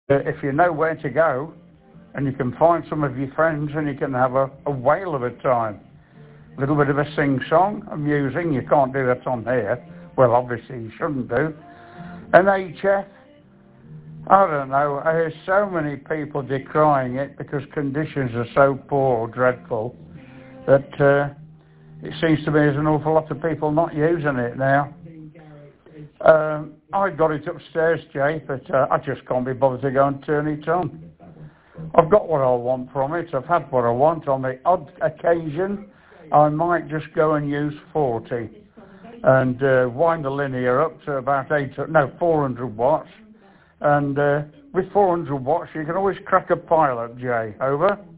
if you know where to go, and you can find some of your friends and you can have a whale of a time. A little bit of a sing-song, amusing. You can't do that on here. Well, obviously you shouldn't do. And HF, I don't know, there's so many people decrying it because conditions are so poor or dreadful that it seems to me there's an awful lot of people not using it now. I got it upstairs, Jay, but I just can't be bothered to go and turn it on. I've got what I want from it. I've had what I want. On the odd occasion, I might just go and use 40 and wind the linear up to about 400 watts. And with 400 watts, you can always crack a pilot, Jay. Over.